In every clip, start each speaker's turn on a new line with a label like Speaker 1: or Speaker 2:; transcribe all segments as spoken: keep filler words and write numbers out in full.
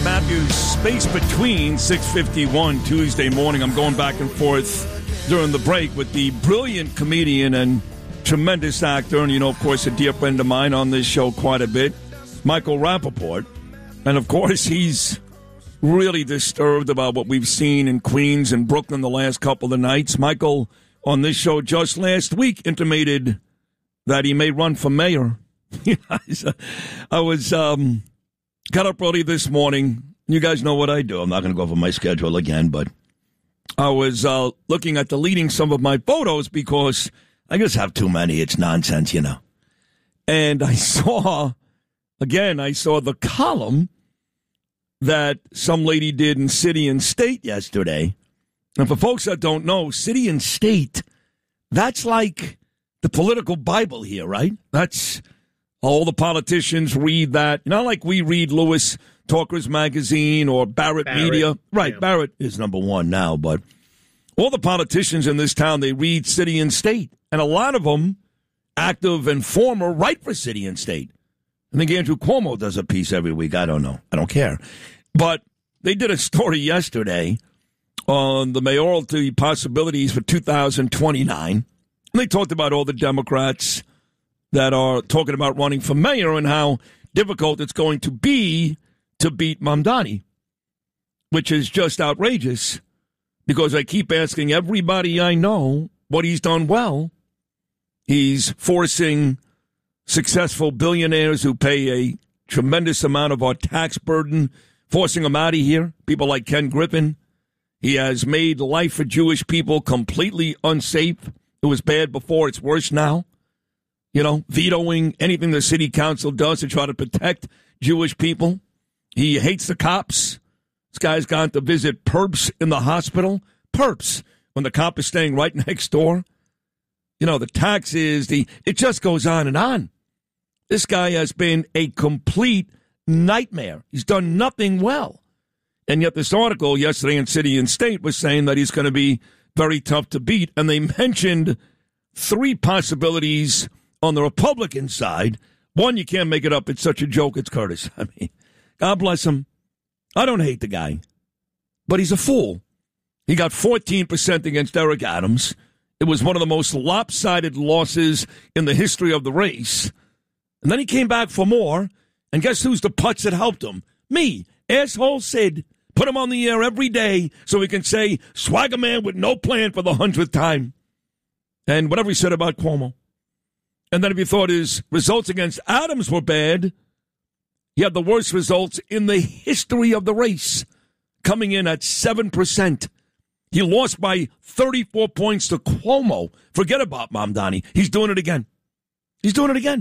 Speaker 1: Matthews, space between six fifty-one Tuesday morning. I'm going back and forth during the break with the brilliant comedian and tremendous actor, and, you know, of course, a dear friend of mine on this show quite a bit, Michael Rappaport. And, of course, he's really disturbed about what we've seen in Queens and Brooklyn the last couple of nights. Michael, on this show just last week, intimated that he may run for mayor. I was... um Got up early this morning. You guys know what I do. I'm not going to go over my schedule again, but I was uh, looking at deleting some of my photos because I just have too many. It's nonsense, you know. And I saw, again, I saw the column that some lady did in City and State yesterday. And for folks that don't know, City and State, that's like the political Bible here, right? That's... All the politicians read that. Not like we read Lewis Talkers Magazine or Barrett, Barrett. Media. Right, yeah. Barrett is number one now, but all the politicians in this town, they read City and State. And a lot of them, active and former, write for City and State. I think Andrew Cuomo does a piece every week. I don't know. I don't care. But they did a story yesterday on the mayoralty possibilities for two thousand twenty-nine. And they talked about all the Democrats that are talking about running for mayor and how difficult it's going to be to beat Mamdani, which is just outrageous because I keep asking everybody I know what he's done well. He's forcing successful billionaires who pay a tremendous amount of our tax burden, forcing them out of here, people like Ken Griffin. He has made life for Jewish people completely unsafe. It was bad before, it's worse now. You know, vetoing anything the city council does to try to protect Jewish people. He hates the cops. This guy's gone to visit perps in the hospital. Perps, when the cop is staying right next door. You know, the taxes, the it just goes on and on. This guy has been a complete nightmare. He's done nothing well. And yet this article yesterday in City and State was saying that he's going to be very tough to beat. And they mentioned three possibilities on the Republican side. One, you can't make it up. It's such a joke. It's Curtis. I mean, God bless him. I don't hate the guy, but he's a fool. He got fourteen percent against Eric Adams. It was one of the most lopsided losses in the history of the race. And then he came back for more. And guess who's the putz that helped him? Me, asshole Sid. Put him on the air every day so he can say, swagger man with no plan for the hundredth time. And whatever he said about Cuomo. And then if you thought his results against Adams were bad, he had the worst results in the history of the race, coming in at seven percent. He lost by thirty-four points to Cuomo. Forget about Mamdani. He's doing it again. He's doing it again.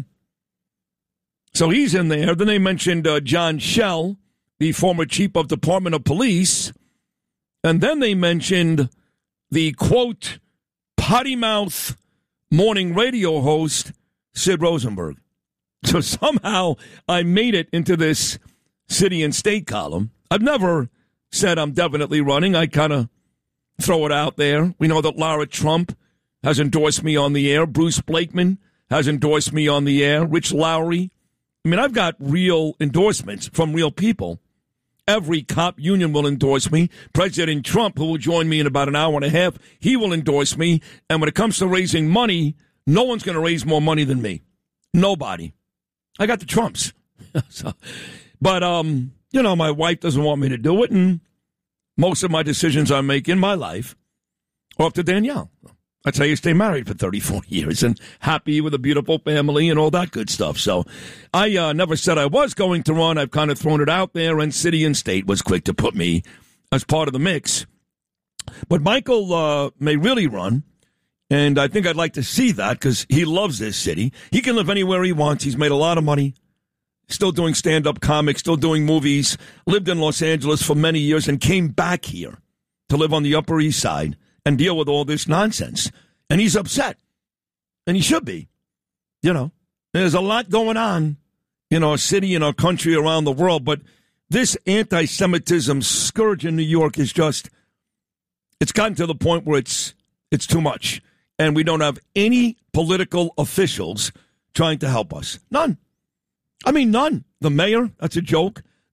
Speaker 1: So he's in there. Then they mentioned uh, John Schell, the former chief of Department of Police. And then they mentioned the, quote, potty mouth morning radio host, Sid Rosenberg. So somehow I made it into this City and State column. I've never said I'm definitely running. I kind of throw it out there. We know that Lara Trump has endorsed me on the air. Bruce Blakeman has endorsed me on the air. Rich Lowry. I mean, I've got real endorsements from real people. Every cop union will endorse me. President Trump, who will join me in about an hour and a half, he will endorse me. And when it comes to raising money, no one's going to raise more money than me. Nobody. I got the Trumps. so, but, um, you know, my wife doesn't want me to do it, and most of my decisions I make in my life are up to Danielle. That's how you stay married for thirty-four years and happy with a beautiful family and all that good stuff. So I uh, never said I was going to run. I've kind of thrown it out there, and City and State was quick to put me as part of the mix. But Michael uh, may really run, and I think I'd like to see that because he loves this city. He can live anywhere he wants. He's made a lot of money, still doing stand-up comics, still doing movies, lived in Los Angeles for many years and came back here to live on the Upper East Side and deal with all this nonsense. And he's upset. And he should be. You know, there's a lot going on in our city, in our country, around the world. But this anti-Semitism scourge in New York is just, it's gotten to the point where it's it's too much. And we don't have any political officials trying to help us. None. I mean, none. The mayor, that's a joke.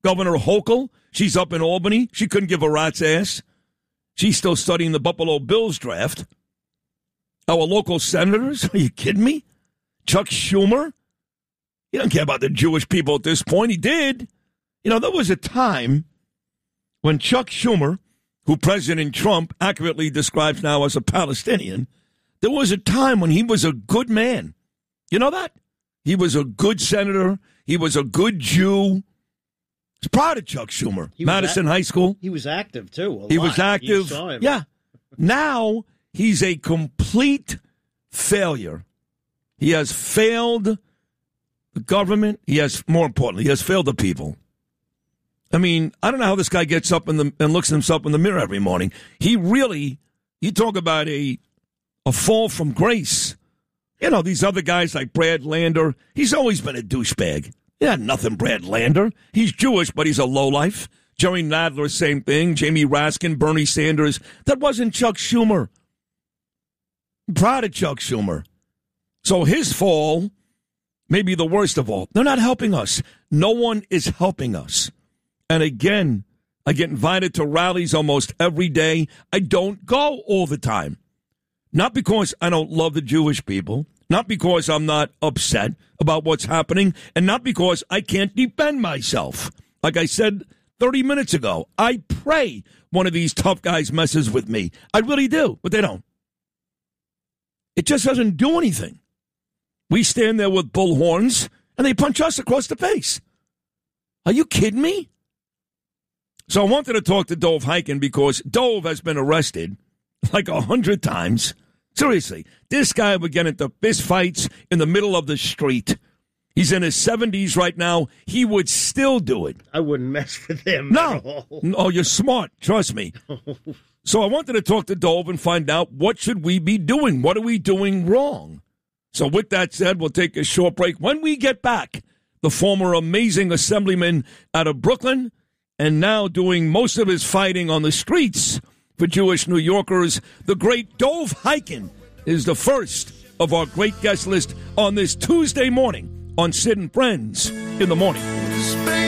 Speaker 1: Governor Hochul, she's up in Albany. She couldn't give a rat's ass. She's still studying the Buffalo Bills draft. Our local senators, are you kidding me? Chuck Schumer, he doesn't care about the Jewish people at this point. He did. You know, there was a time when Chuck Schumer, who President Trump accurately describes now as a Palestinian, there was a time when he was a good man. You know that? He was a good senator. He was a good Jew. He's proud of Chuck Schumer. Madison High School.
Speaker 2: He was active, too.
Speaker 1: He was active.
Speaker 2: You saw him.
Speaker 1: Yeah. Now he's a complete failure. He has failed the government. He has, more importantly, he has failed the people. I mean, I don't know how this guy gets up in the, and looks at himself in the mirror every morning. He really, you talk about a a fall from grace. You know, these other guys like Brad Lander, he's always been a douchebag. Yeah, nothing, Brad Lander. He's Jewish, but he's a lowlife. Jerry Nadler, same thing. Jamie Raskin, Bernie Sanders. That wasn't Chuck Schumer. I'm proud of Chuck Schumer. So his fall may be the worst of all. They're not helping us. No one is helping us. And again, I get invited to rallies almost every day. I don't go all the time. Not because I don't love the Jewish people, not because I'm not upset about what's happening, and not because I can't defend myself. Like I said thirty minutes ago, I pray one of these tough guys messes with me. I really do, but they don't. It just doesn't do anything. We stand there with bullhorns, and they punch us across the face. Are you kidding me? So I wanted to talk to Dov Hikind because Dov has been arrested like a hundred times. Seriously, this guy would get into fist fights in the middle of the street. He's in his seventies right now. He would still do it.
Speaker 2: I wouldn't mess with him
Speaker 1: no.
Speaker 2: at all.
Speaker 1: No, you're smart. Trust me. So I wanted to talk to Dov and find out what should we be doing? What are we doing wrong? So with that said, we'll take a short break. When we get back, the former amazing assemblyman out of Brooklyn and now doing most of his fighting on the streets for Jewish New Yorkers, the great Dov Hikind is the first of our great guest list on this Tuesday morning on Sid and Friends in the Morning.